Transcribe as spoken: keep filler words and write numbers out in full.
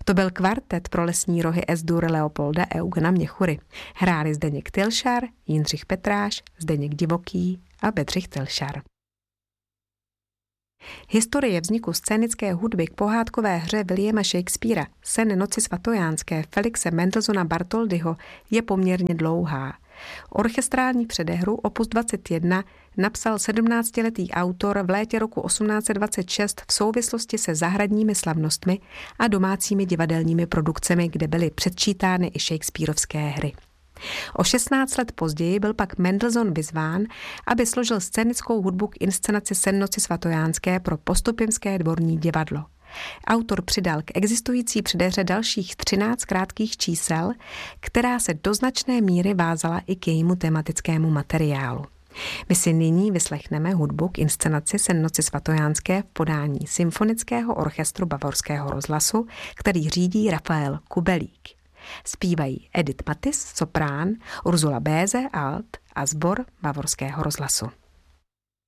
To byl kvartet pro lesní rohy S-dur Leopolda Eugena Měchury. Hráli Zdeněk Tylšar, Jindřich Petráš, Zdeněk Divoký a Bedřich Tylšar. Historie vzniku scénické hudby k pohádkové hře Williama Shakespearea Sen noci svatojánské Felixe Mendelssohna Bartholdyho je poměrně dlouhá. Orchestrální předehru opus dvacet jedna napsal sedmnáctiletý autor v létě roku osmnáct set dvacet šest v souvislosti se zahradními slavnostmi a domácími divadelními produkcemi, kde byly předčítány i Shakespearovské hry. O šestnáct let později byl pak Mendelssohn vyzván, aby složil scénickou hudbu k inscenaci Sen noci svatojánské pro Postupimské dvorní divadlo. Autor přidal k existující předehře dalších třináct krátkých čísel, která se do značné míry vázala i k jejímu tematickému materiálu. My si nyní vyslechneme hudbu k inscenaci Sen noci svatojánské v podání Symfonického orchestru Bavorského rozhlasu, který řídí Rafael Kubelík. Zpívají Edith Matis, soprán, Ursula Béze, alt a sbor Bavorského rozhlasu.